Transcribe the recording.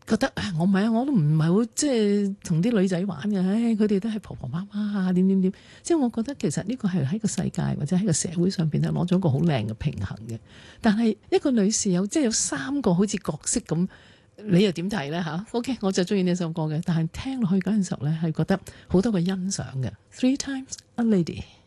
覺得我唔係啊，我都唔係好即係同啲女仔玩嘅，佢哋都係婆婆媽媽啊，點點點。即係我覺得其實呢個係喺個世界或者喺個社會上邊係攞咗一個好靚嘅平衡嘅。但係一個女士有即係有3個好似角色咁，你又點睇呢？嚇？OK，我就中意呢首歌嘅，但係聽落去嗰陣時候呢，係覺得好多個欣賞嘅。Three times a lady。